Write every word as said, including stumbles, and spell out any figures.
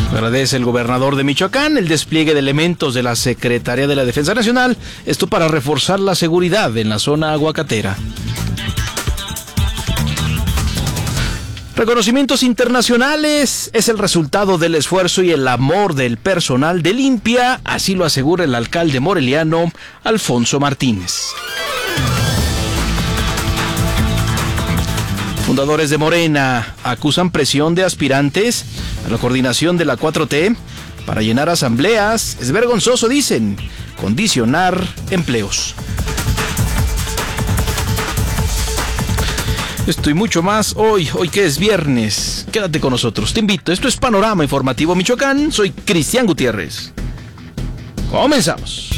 Agradece el gobernador de Michoacán el despliegue de elementos de la Secretaría de la Defensa Nacional, esto para reforzar la seguridad en la zona aguacatera. Reconocimientos internacionales es el resultado del esfuerzo y el amor del personal de Limpia, así lo asegura el alcalde moreliano Alfonso Martínez. Fundadores de Morena acusan presión de aspirantes a la coordinación de la cuatro T para llenar asambleas. Es vergonzoso, dicen, condicionar empleos. Esto y mucho más hoy, hoy que es viernes. Quédate con nosotros, te invito. Esto es Panorama Informativo Michoacán. Soy Cristian Gutiérrez. Comenzamos.